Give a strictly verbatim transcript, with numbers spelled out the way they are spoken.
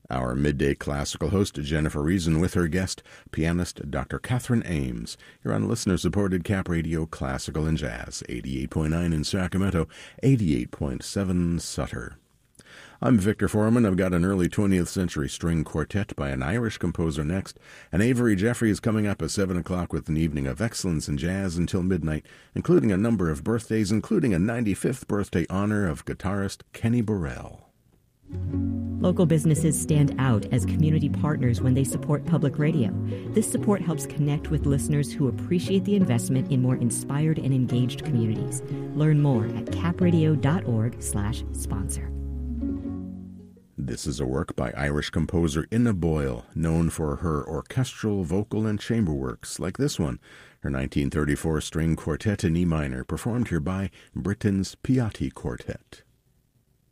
Our midday classical host, Jennifer Reason, with her guest, pianist Doctor Catherine Ames. You're on listener-supported Cap Radio Classical and Jazz, eighty-eight point nine in Sacramento, eighty-eight point seven Sutter. I'm Victor Foreman. I've got an early twentieth century string quartet by an Irish composer next, and Avery Jeffrey is coming up at seven o'clock with an evening of excellence in jazz until midnight, including a number of birthdays, including a ninety-fifth birthday honor of guitarist Kenny Burrell. Local businesses stand out as community partners when they support public radio. This support helps connect with listeners who appreciate the investment in more inspired and engaged communities. Learn more at capradio.org slash sponsor. This is a work by Irish composer Ina Boyle, known for her orchestral, vocal, and chamber works, like this one, her nineteen thirty-four string quartet in E minor, performed here by Britain's Piatti Quartet.